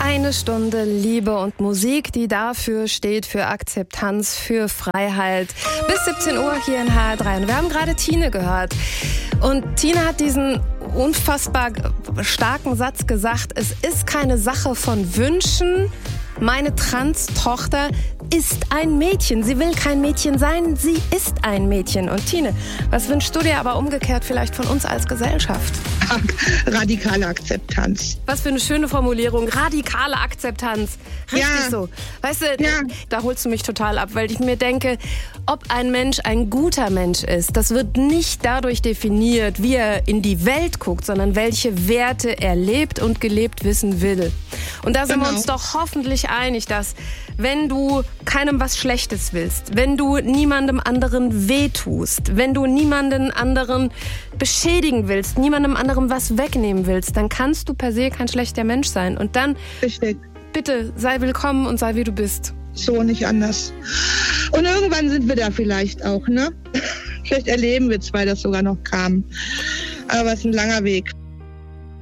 Eine Stunde Liebe und Musik, die dafür steht, für Akzeptanz, für Freiheit. Bis 17 Uhr hier in HR3. Und wir haben gerade Tine gehört. Und Tine hat diesen unfassbar starken Satz gesagt, es ist keine Sache von Wünschen. Meine Trans-Tochter ist ein Mädchen. Sie will kein Mädchen sein, sie ist ein Mädchen. Und Tine, was wünschst du dir aber umgekehrt vielleicht von uns als Gesellschaft? Radikale Akzeptanz. Was für eine schöne Formulierung. Radikale Akzeptanz. Richtig so. Weißt du, da holst du mich total ab, weil ich mir denke, ob ein Mensch ein guter Mensch ist, das wird nicht dadurch definiert, wie er in die Welt guckt, sondern welche Werte er lebt und gelebt wissen will. Und da sind wir uns doch hoffentlich einig, dass wenn du keinem was Schlechtes willst, wenn du niemandem anderen wehtust, wenn du niemanden anderen beschädigen willst, niemandem anderen was wegnehmen willst, dann kannst du per se kein schlechter Mensch sein. Und dann, bitte, sei willkommen und sei wie du bist. So, nicht anders. Und irgendwann sind wir da vielleicht auch, ne? Vielleicht erleben wir zwei das sogar noch kam. Aber es ist ein langer Weg.